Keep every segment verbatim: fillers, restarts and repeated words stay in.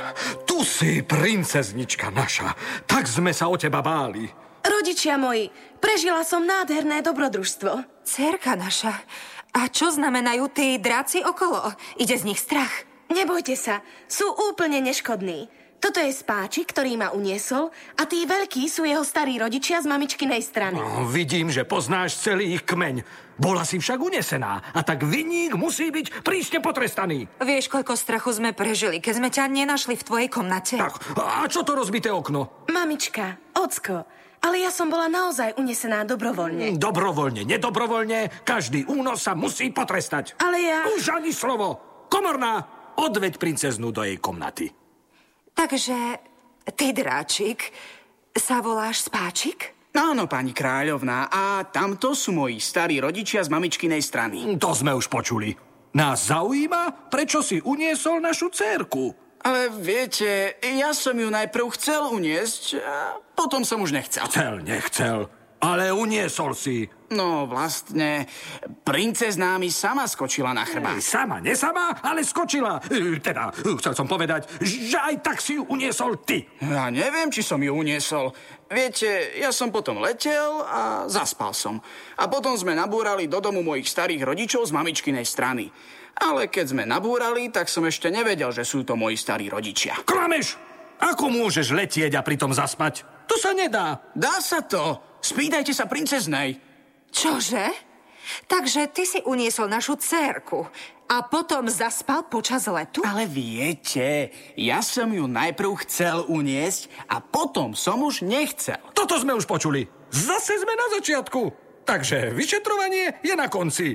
Tu si, princeznička naša. Tak sme sa o teba báli. Rodičia moji, prežila som nádherné dobrodružstvo. Dcérka naša, a čo znamenajú tí draci okolo? Ide z nich strach? Nebojte sa, sú úplne neškodní. Toto je spáčik, ktorý ma uniesol, a tí veľkí sú jeho starí rodičia z mamičkinej strany. No, vidím, že poznáš celý ich kmeň. Bola si však unesená, a tak vinník musí byť prísne potrestaný. Vieš, koľko strachu sme prežili, keď sme ťa nenašli v tvojej komnate? Tak, a čo to rozbité okno? Mamička, ocko, ale ja som bola naozaj unesená dobrovoľne. Dobrovoľne, nedobrovoľne, každý únos sa musí potrestať. Ale ja... Už ani slovo. Komorná, odveď princeznu do jej komnaty. Takže ty, dráčik, sa voláš Spáčik? Áno, pani kráľovná, a tamto sú moji starí rodičia z mamičkinej strany. To sme už počuli. Nás zaujíma, prečo si uniesol našu dcérku. Ale viete, ja som ju najprv chcel uniesť, a potom som už nechcel. Chcel, nechcel, ale uniesol si. No vlastne, princezná mi sama skočila na chrbát. Sama, nesama, ale skočila. Teda, chcel som povedať, že aj tak si ju uniesol ty. Ja neviem, či som ju uniesol. Viete, ja som potom letel a zaspal som. A potom sme nabúrali do domu mojich starých rodičov z mamičkinej strany. Ale keď sme nabúrali, tak som ešte nevedel, že sú to moji starí rodičia. Klameš! Ako môžeš letieť a pritom zaspať? To sa nedá. Dá sa to. Spýtajte sa princeznej. Čože? Takže ty si uniesol našu dcérku a potom zaspal počas letu? Ale viete, ja som ju najprv chcel uniesť a potom som už nechcel. Toto sme už počuli. Zase sme na začiatku. Takže vyšetrovanie je na konci.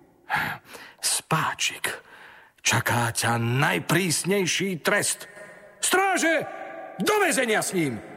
Spáčik, čaká ťa najprísnejší trest. Stráže, do väzenia s ním.